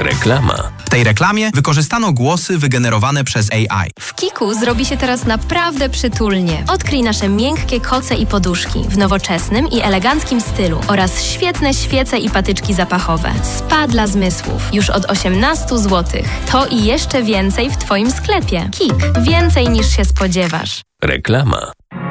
Reklama. W tej reklamie wykorzystano głosy wygenerowane przez AI. W Kiku zrobi się teraz naprawdę przytulnie. Odkryj nasze miękkie koce i poduszki w nowoczesnym i eleganckim stylu oraz świetne świece i patyczki zapachowe. Spa dla zmysłów. Już od 18 zł. To i jeszcze więcej w Twoim sklepie. Kik. Więcej niż się spodziewasz. Reklama.